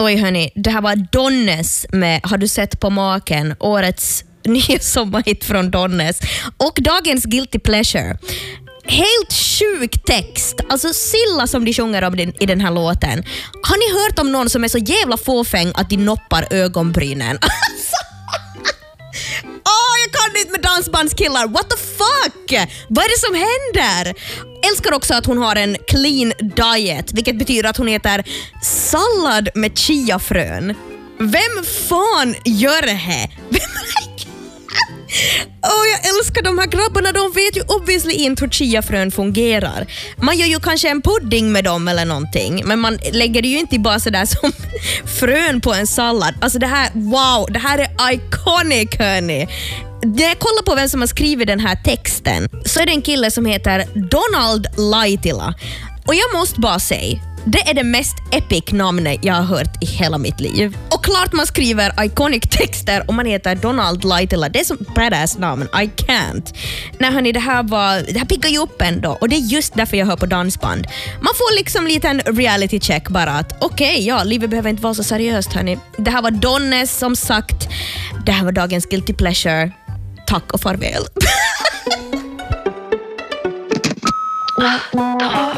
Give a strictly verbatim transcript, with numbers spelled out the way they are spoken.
Oj hörni, det här var Donnes med Har du sett på maken? Årets nya sommarhit från Donnes. Och dagens Guilty Pleasure. Helt sjuk text. Alltså Silla som de sjunger om den, i den här låten. Har ni hört om någon som är så jävla fåfäng att de noppar ögonbrynen? Alltså. Åh, jag kan inte med dansbandskillar. What the fuck? Vad är det som händer? Älskar också att hon har en clean diet, vilket betyder att hon äter sallad med chiafrön. Vem fan gör det här? Oh, jag älskar de här grabbarna. De vet ju obviously inte hur chiafrön fungerar. Man gör ju kanske en pudding med dem eller någonting, men man lägger det ju inte bara sådär som frön på en sallad. Alltså det här, wow, det här är iconic hörni. När jag kollar på vem som har skrivit den här texten så är det en kille som heter Donald Laitila. Och jag måste bara säga, det är det mest epic namnet jag har hört i hela mitt liv. Och klart man skriver iconic texter och man heter Donald Laitila. Det är som badass namn. I can't. Nej hörni, det här var, det här piggar ju upp ändå. Och det är just därför jag hör på dansband. Man får liksom lite en reality check bara att okej, okay, ja, livet behöver inte vara så seriöst hörni. Det här var Donnes som sagt. Det här var dagens Guilty Pleasure. Tack och farväl.